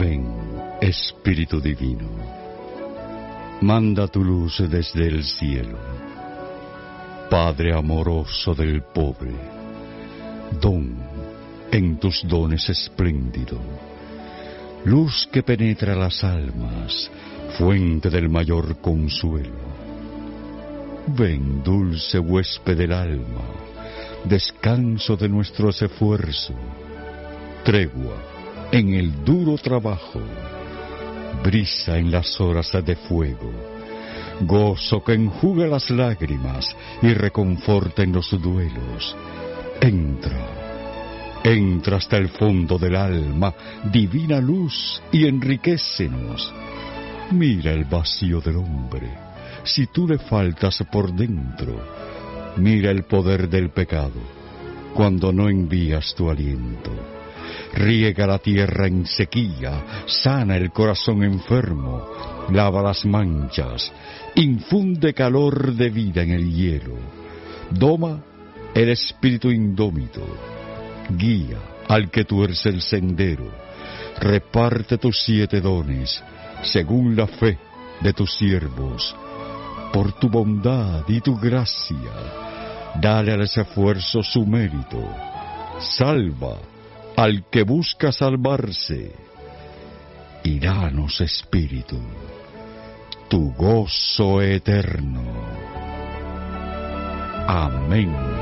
Ven, Espíritu Divino, manda tu luz desde el cielo. Padre amoroso del pobre, don en tus dones espléndido, luz que penetra las almas, fuente del mayor consuelo. Ven, dulce huésped del alma, descanso de nuestros esfuerzos, tregua en el duro trabajo, brisa en las horas de fuego, gozo que enjuga las lágrimas y reconforta en los duelos. Entra hasta el fondo del alma, divina luz, y enriquécenos. Mira el vacío del hombre, si tú le faltas por dentro. Mira el poder del pecado, cuando no envías tu aliento. Riega la tierra en sequía, sana el corazón enfermo, lava las manchas, infunde calor de vida en el hielo, doma el espíritu indómito, guía al que tuerce el sendero, reparte tus 7 dones, según la fe de tus siervos. Por tu bondad y tu gracia, dale al esfuerzo su mérito, salva al que busca salvarse, y danos, Espíritu, tu gozo eterno. Amén.